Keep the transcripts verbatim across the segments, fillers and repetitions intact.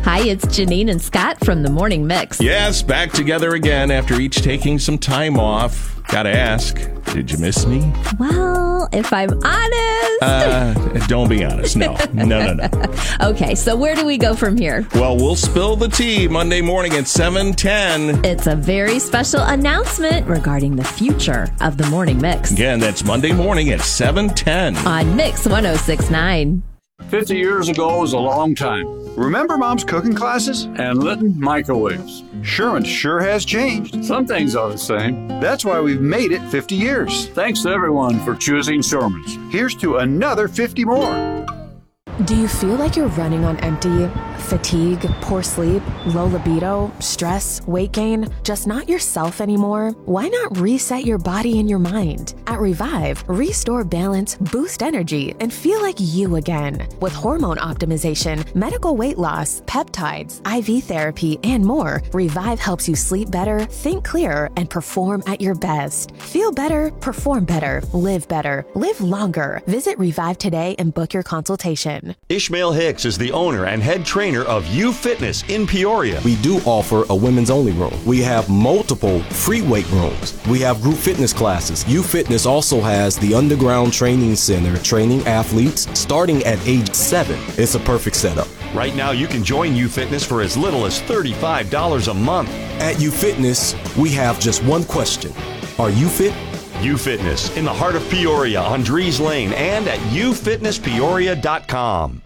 Hi, it's Janine and Scott from the Morning Mix. Yes, back together again after each taking some time off. Gotta ask, did you miss me? Well, if I'm honest. Uh, don't be honest. No, no, no, no. Okay, so where do we go from here? Well, we'll spill the tea Monday morning at seven ten. It's a very special announcement regarding the future of the Morning Mix. Again, that's Monday morning at seven ten. On Mix one oh six point nine. fifty years ago was a long time. Remember Mom's cooking classes? And Litton microwaves. Sherman sure has changed. Some things are the same. That's why we've made it fifty years. Thanks to everyone for choosing Sherman's. Here's to another fifty more. Do you feel like you're running on empty? Fatigue, poor sleep, low libido, stress, weight gain, just not yourself anymore? Why not reset your body and your mind? At Revive, restore balance, boost energy, and feel like you again. With hormone optimization, medical weight loss, peptides, I V therapy, and more, Revive helps you sleep better, think clearer, and perform at your best. Feel better, perform better, live better, live longer. Visit Revive today and book your consultation. Ishmael Hicks is the owner and head trainer of U Fitness in Peoria. We do offer a women's only room. We have multiple free weight rooms. We have group fitness classes. U Fitness also has the underground training center, training athletes starting at age seven. It's a perfect setup. Right now, you can join U Fitness for as little as thirty-five dollars a month. At U Fitness, we have just one question. Are you fit? U Fitness in the heart of Peoria on Drees Lane and at u fitness peoria dot com.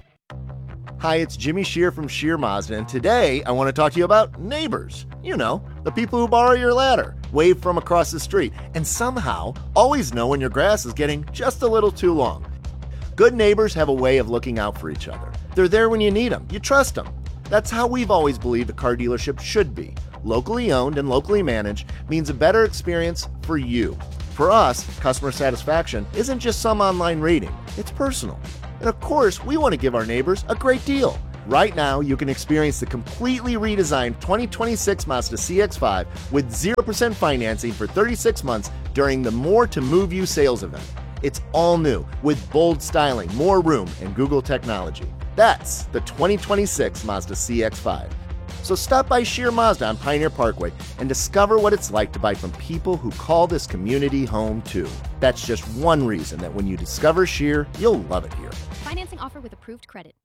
Hi, it's Jimmy Shear from Shear Mazda, and today I want to talk to you about neighbors. You know, the people who borrow your ladder, wave from across the street, and somehow always know when your grass is getting just a little too long. Good neighbors have a way of looking out for each other. They're there when you need them. You trust them. That's how we've always believed a car dealership should be. Locally owned and locally managed means a better experience for you. For us, customer satisfaction isn't just some online rating, it's personal. And of course, we want to give our neighbors a great deal. Right now, you can experience the completely redesigned twenty twenty-six Mazda C X five with zero percent financing for thirty-six months during the More to Move You sales event. It's all new with bold styling, more room, and Google technology. That's the twenty twenty-six Mazda C X five. So stop by Shear Mazda on Pioneer Parkway and discover what it's like to buy from people who call this community home too. That's just one reason that when you discover Shear, you'll love it here. Financing offer with approved credit.